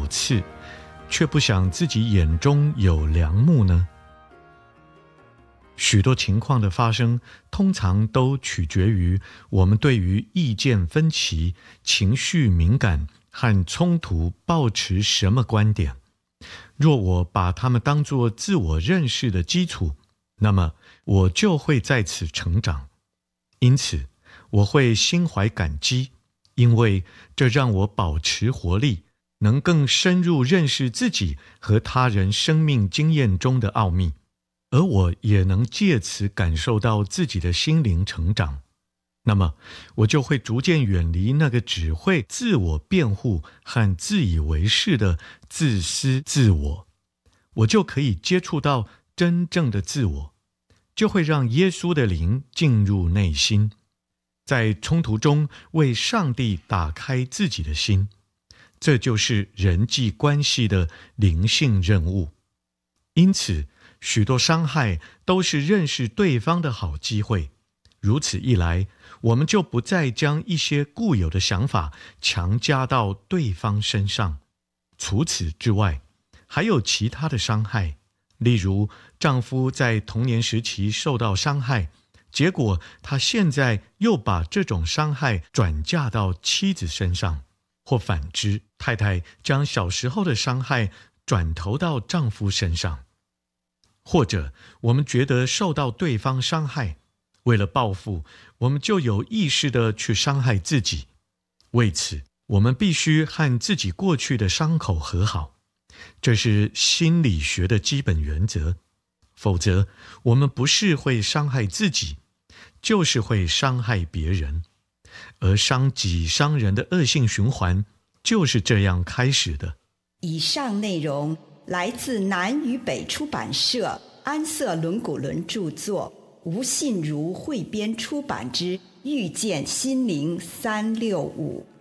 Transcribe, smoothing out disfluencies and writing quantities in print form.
刺，却不想自己眼中有梁木呢？许多情况的发生，通常都取决于我们对于意见分歧、情绪敏感和冲突抱持什么观点。若我把它们当作自我认识的基础，那么我就会在此成长。因此，我会心怀感激，因为这让我保持活力，能更深入认识自己和他人生命经验中的奥秘。而我也能借此感受到自己的心灵成长，那么我就会逐渐远离那个只会自我辩护和自以为是的自私自我，我就可以接触到真正的自我，就会让耶稣的灵进入内心，在冲突中为上帝打开自己的心。这就是人际关系的灵性任务。因此，许多伤害都是认识对方的好机会。如此一来，我们就不再将一些固有的想法强加到对方身上。除此之外，还有其他的伤害，例如丈夫在童年时期受到伤害，结果他现在又把这种伤害转嫁到妻子身上，或反之，太太将小时候的伤害转投到丈夫身上。或者我们觉得受到对方伤害，为了报复，我们就有意识地去伤害自己。为此，我们必须和自己过去的伤口和好，这是心理学的基本原则。否则，我们不是会伤害自己，就是会伤害别人。而伤己伤人的恶性循环就是这样开始的。 以上内容来自南与北出版社安瑟伦古伦著作，吴信如汇编出版之《遇见心灵365》。